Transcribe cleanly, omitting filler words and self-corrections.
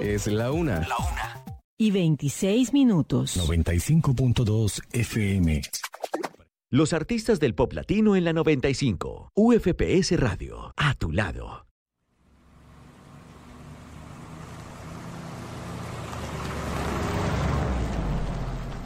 Es la una. La 1:26. 95.2 FM. Los artistas del pop latino en la 95. UFPS Radio. A tu lado.